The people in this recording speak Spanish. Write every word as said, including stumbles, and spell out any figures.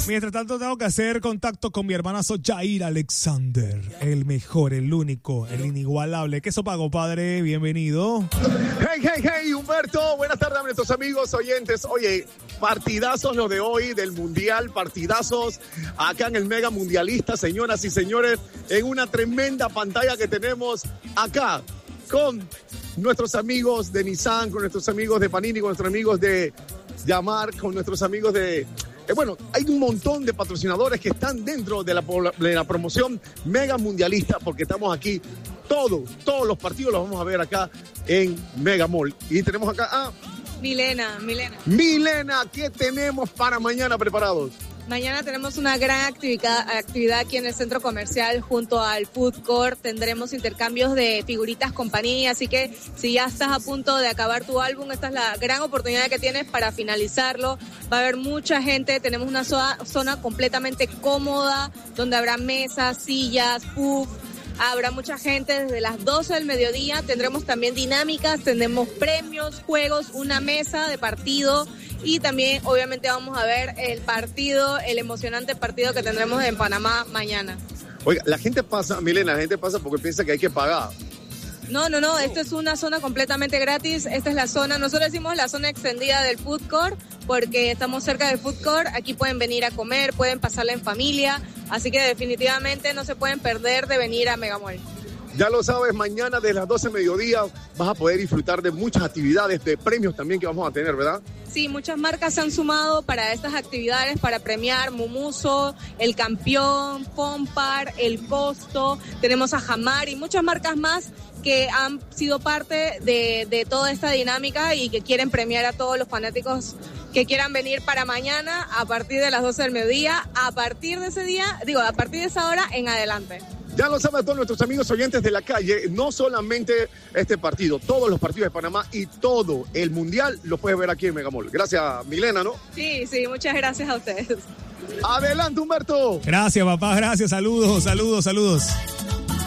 Mientras tanto, tengo que hacer contacto con mi hermanazo Jair Alexander. El mejor, el único, el inigualable. ¿Qué sopa, compadre? Bienvenido. Hey, hey, hey, Humberto. Buenas tardes a nuestros amigos oyentes. Oye, partidazos los de hoy del Mundial. Partidazos acá en el Mega Mundialista, señoras y señores. En una tremenda pantalla que tenemos acá con nuestros amigos de Nissan, con nuestros amigos de Panini, con nuestros amigos de Yamar, con nuestros amigos de... Eh, bueno, hay un montón de patrocinadores que están dentro de la, de la promoción Mega Mundialista, porque estamos aquí, todos, todos los partidos los vamos a ver acá en Mega Mall. Y tenemos acá a... Milena, Milena. Milena, ¿qué tenemos para mañana preparados? Mañana tenemos una gran actividad, actividad aquí en el centro comercial junto al Food Court. Tendremos intercambios de figuritas con Panini, así que si ya estás a punto de acabar tu álbum, esta es la gran oportunidad que tienes para finalizarlo. Va a haber mucha gente, tenemos una zona, zona completamente cómoda, donde habrá mesas, sillas, puff. Habrá mucha gente desde las doce del mediodía. Tendremos también dinámicas, tendremos premios, juegos, una mesa de partido y también obviamente vamos a ver el partido, el emocionante partido que tendremos en Panamá mañana. Oiga, la gente pasa, Milena, la gente pasa porque piensa que hay que pagar. No, no, no, esto es una zona completamente gratis. Esta es la zona, nosotros decimos la zona extendida del Food Court porque estamos cerca del Food Court. Aquí pueden venir a comer, pueden pasarla en familia, así que definitivamente no se pueden perder de venir a Mega Mall. Ya lo sabes, mañana desde las doce del mediodía vas a poder disfrutar de muchas actividades, de premios también que vamos a tener, ¿verdad? Sí, muchas marcas se han sumado para estas actividades, para premiar Mumuso, El Campeón, Pompar, El Costo, tenemos a Jamar y muchas marcas más que han sido parte de, de toda esta dinámica y que quieren premiar a todos los fanáticos que quieran venir para mañana a partir de las doce del mediodía, a partir de ese día, digo, a partir de esa hora en adelante. Ya lo saben todos nuestros amigos oyentes de la calle, no solamente este partido, todos los partidos de Panamá y todo el Mundial lo puedes ver aquí en Mega Mall. Gracias, Milena, ¿no? Sí, sí, muchas gracias a ustedes. Adelante, Humberto. Gracias, papá, gracias, saludos, saludos, saludos.